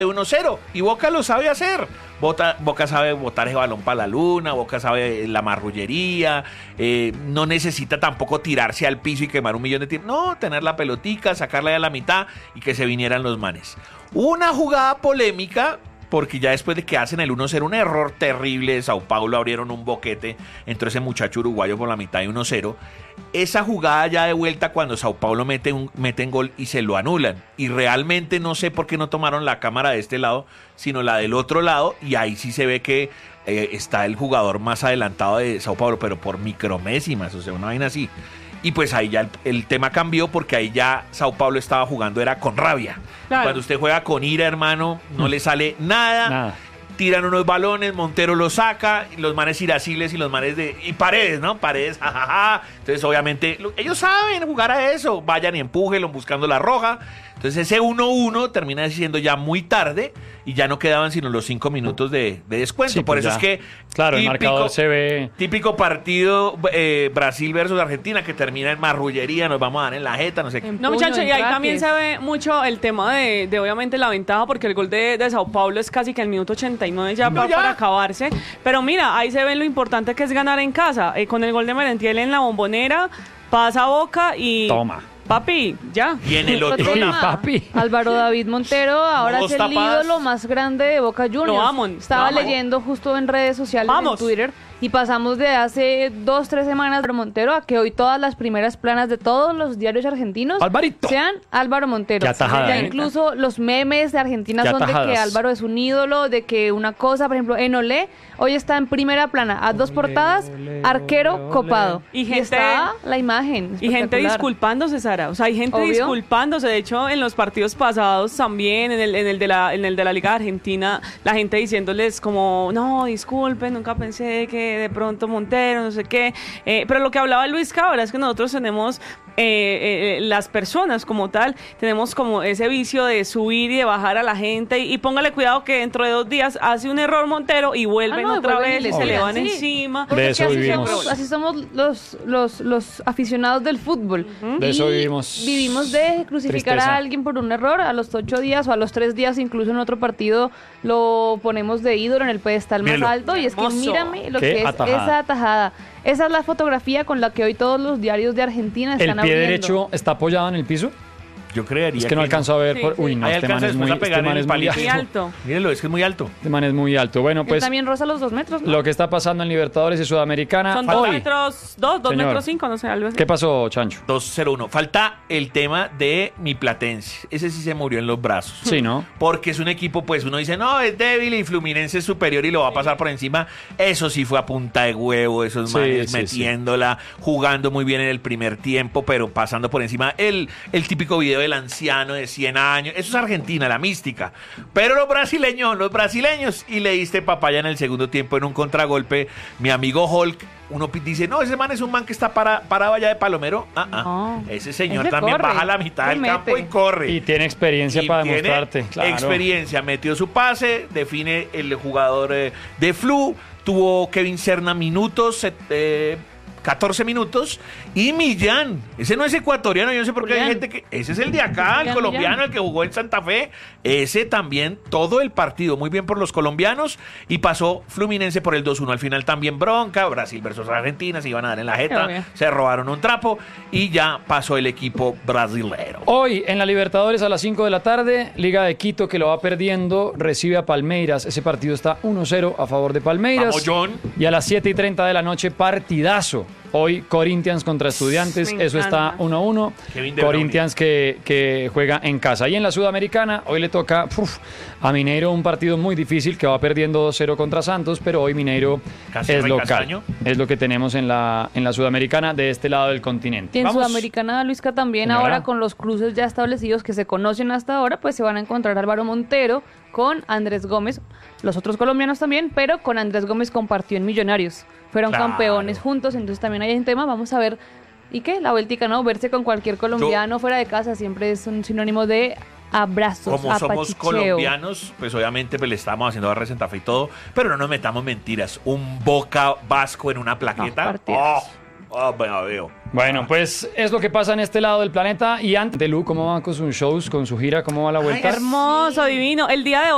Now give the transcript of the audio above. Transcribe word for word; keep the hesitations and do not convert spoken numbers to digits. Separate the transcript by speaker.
Speaker 1: uno cero, y Boca lo sabe hacer. Boca, Boca sabe botar ese balón para la luna, Boca sabe la marrullería, eh, no necesita tampoco tirarse al piso y quemar un millón de tiros. No, tener la pelotica, sacarla a la mitad y que se vinieran los manes. Una jugada polémica, porque ya después de que hacen el uno cero, un error terrible de Sao Paulo, abrieron un boquete, entró ese muchacho uruguayo por la mitad de uno cero. Esa jugada ya de vuelta cuando Sao Paulo mete un mete en gol y se lo anulan. Y realmente no sé por qué no tomaron la cámara de este lado, sino la del otro lado, y ahí sí se ve que eh, está el jugador más adelantado de Sao Paulo, pero por micromésimas, o sea, una vaina así. Y pues ahí ya el, el tema cambió, porque ahí ya Sao Paulo estaba jugando, era con rabia. Claro. Cuando usted juega con ira, hermano, no le sale nada. Nada. Tiran unos balones, Montero los saca, y los manes iraciles y los manes de... Y Paredes, ¿no? Paredes, jajaja. Entonces, obviamente, ellos saben jugar a eso. Vayan y empújenlo buscando la roja. Entonces, ese uno uno termina siendo ya muy tarde y ya no quedaban sino los cinco minutos de, de descuento. Sí, Por pues eso ya. es que...
Speaker 2: Claro, típico, el marcador se ve...
Speaker 1: Típico partido eh, Brasil versus Argentina, que termina en marrullería, nos vamos a dar en la jeta, no sé qué.
Speaker 3: No, muchachos, y ahí también se ve mucho el tema de, de obviamente, la ventaja, porque el gol de, de Sao Paulo es casi que el minuto ochenta y nueve ya, no, para, ya. para acabarse. Pero mira, ahí se ve lo importante que es ganar en casa. Eh, con el gol de Merentiel en la Bombonera, pasa a Boca y...
Speaker 2: Toma.
Speaker 3: Papi, ya.
Speaker 1: Y en el otro lado,
Speaker 4: papi. Álvaro David Montero ahora es el tapadas. ídolo más grande de Boca Juniors.
Speaker 3: Lo amo,
Speaker 4: Estaba
Speaker 3: lo amo.
Speaker 4: leyendo justo en redes sociales,
Speaker 3: Vamos.
Speaker 4: en Twitter, y pasamos de hace dos, tres semanas de Montero a que hoy todas las primeras planas de todos los diarios argentinos
Speaker 2: Alvarito.
Speaker 4: sean Álvaro Montero.
Speaker 2: Qué atajada,
Speaker 4: ya
Speaker 2: ¿eh?
Speaker 4: incluso los memes de Argentina
Speaker 2: Qué
Speaker 4: son
Speaker 2: atajadas.
Speaker 4: de que Álvaro es un ídolo, de que una cosa, por ejemplo, en Olé, hoy está en primera plana, a dos portadas, olé, arquero olé, olé. copado.
Speaker 3: Y, gente,
Speaker 4: y está la imagen.
Speaker 3: Y gente disculpándose, Sara. O sea, hay gente Obvio. disculpándose. De hecho, en los partidos pasados también, en el, en el de la, en el de la Liga de Argentina, la gente diciéndoles como, no, disculpen, nunca pensé que de pronto Montero, no sé qué. Eh, pero lo que hablaba Luis Cabra es que nosotros tenemos, eh, eh, las personas como tal, tenemos como ese vicio de subir y de bajar a la gente. Y, y póngale cuidado que dentro de dos días hace un error Montero y vuelven ah, no, otra vez y se le van sí. encima.
Speaker 2: De eso
Speaker 4: así
Speaker 2: vivimos.
Speaker 4: Somos, así somos los, los, los aficionados del fútbol.
Speaker 2: Uh-huh. De eso vivimos.
Speaker 4: Vivimos de crucificar Tristeza. a alguien por un error. A los ocho días o a los tres días, incluso en otro partido, lo ponemos de ídolo en el pedestal más Míralo. alto. Y es que mírame lo
Speaker 2: Qué
Speaker 4: que es
Speaker 2: atajada.
Speaker 4: esa atajada. Esa es la fotografía con la que hoy todos los diarios de Argentina están
Speaker 2: abriendo. ¿El pie
Speaker 4: abriendo.
Speaker 2: derecho está apoyado en el piso?
Speaker 1: Yo creería
Speaker 2: Es que no alcanzo
Speaker 1: no.
Speaker 2: a ver.
Speaker 3: Sí,
Speaker 2: por...
Speaker 3: sí.
Speaker 2: Uy, no,
Speaker 1: Ahí
Speaker 2: este man es muy, este man es muy,
Speaker 3: muy alto.
Speaker 1: Mírenlo, es que es muy alto.
Speaker 2: Este man es muy alto. Bueno, pues...
Speaker 4: Él también roza los dos metros, ¿no?
Speaker 2: Lo que está pasando en Libertadores y Sudamericana.
Speaker 3: Son
Speaker 2: hoy.
Speaker 3: dos metros, dos, dos
Speaker 2: Señor.
Speaker 3: metros cinco, no sé, algo así.
Speaker 2: ¿Qué pasó, Chancho?
Speaker 1: dos cero uno. Falta el tema de mi Platense. Ese sí se murió en los brazos.
Speaker 2: Sí, ¿no?
Speaker 1: Porque es un equipo, pues uno dice, no, es débil y Fluminense es superior y lo va a pasar por encima. Eso sí fue a punta de huevo, esos
Speaker 2: Sí,
Speaker 1: manes
Speaker 2: sí,
Speaker 1: metiéndola, jugando muy bien en el primer tiempo, pero pasando por encima. El, el típico video del anciano de cien años. Eso es Argentina, la mística. Pero los brasileños, los brasileños, y le diste papaya en el segundo tiempo en un contragolpe. Mi amigo Hulk, uno dice, no, ese man es un man que está para, parado allá de palomero. Ah, ah.
Speaker 4: No,
Speaker 1: ese señor
Speaker 4: ese
Speaker 1: también
Speaker 4: corre,
Speaker 1: baja a la mitad del
Speaker 4: mete.
Speaker 1: campo y corre.
Speaker 2: Y tiene experiencia
Speaker 1: Y
Speaker 2: para
Speaker 1: tiene
Speaker 2: demostrarte. Claro.
Speaker 1: experiencia, metió su pase, define el jugador eh, de Flu, tuvo Kevin Serna minutos, eh, catorce minutos, y Millán, ese no es ecuatoriano, yo no sé por qué hay gente que, ese es el de acá, el
Speaker 4: Millán,
Speaker 1: colombiano,
Speaker 4: Millán.
Speaker 1: el que jugó en Santa Fe, ese también, todo el partido, muy bien por los colombianos, y pasó Fluminense por el dos uno, al final también bronca, Brasil versus Argentina, se iban a dar en la jeta, se robaron un trapo, y ya pasó el equipo brasilero.
Speaker 2: Hoy en la Libertadores a las cinco de la tarde, Liga de Quito, que lo va perdiendo, recibe a Palmeiras. Ese partido está uno cero a favor de Palmeiras.
Speaker 1: Vamos, John.
Speaker 2: Y a las siete y treinta de la noche, partidazo. Hoy Corinthians contra Estudiantes,
Speaker 3: Me
Speaker 2: eso está
Speaker 3: encanta.
Speaker 2: uno a uno.
Speaker 1: Kevin De
Speaker 2: Corinthians que, que juega en casa. Y en la Sudamericana, hoy le toca uf, a Mineiro un partido muy difícil que va perdiendo dos cero contra Santos, pero hoy Mineiro
Speaker 1: Casi
Speaker 2: es
Speaker 1: Rey
Speaker 2: local.
Speaker 1: Castaño.
Speaker 2: Es lo que tenemos en la, en la Sudamericana de este lado del continente.
Speaker 4: Y en
Speaker 2: Vamos.
Speaker 4: Sudamericana, Luisca, también
Speaker 2: Señora.
Speaker 4: ahora con los cruces ya establecidos que se conocen hasta ahora, pues se van a encontrar Álvaro Montero con Andrés Gómez, los otros colombianos también, pero con Andrés Gómez compartió en Millonarios. Fueron
Speaker 1: Claro.
Speaker 4: campeones juntos, entonces también hay un tema, vamos a ver. ¿Y qué? La vueltica, ¿no? Verse con cualquier colombiano
Speaker 1: Yo-
Speaker 4: fuera de casa siempre es un sinónimo de abrazos,
Speaker 1: Como somos
Speaker 4: apachicheo.
Speaker 1: colombianos, pues obviamente pues, le estamos haciendo barra Santa Fe y todo, pero no nos metamos mentiras. Un Boca Vasco en una plaqueta.
Speaker 4: No,
Speaker 1: oh,
Speaker 4: partidas.
Speaker 1: oh, bueno, veo.
Speaker 2: Bueno, pues es lo que pasa en este lado del planeta. Y antes de Lu, ¿cómo va con sus shows, con su gira? ¿Cómo va la vuelta?
Speaker 3: Hermoso, divino. El día de hoy